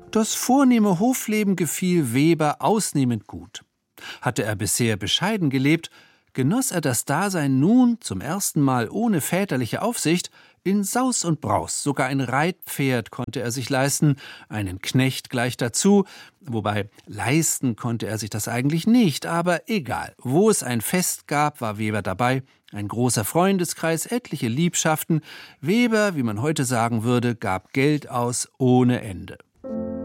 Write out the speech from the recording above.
Das vornehme Hofleben gefiel Weber ausnehmend gut. Hatte er bisher bescheiden gelebt, genoss er das Dasein nun zum ersten Mal ohne väterliche Aufsicht in Saus und Braus. Sogar ein Reitpferd konnte er sich leisten, einen Knecht gleich dazu, wobei leisten konnte er sich das eigentlich nicht, aber egal. Wo es ein Fest gab, war Weber dabei, ein großer Freundeskreis, etliche Liebschaften. Weber, wie man heute sagen würde, gab Geld aus ohne Ende.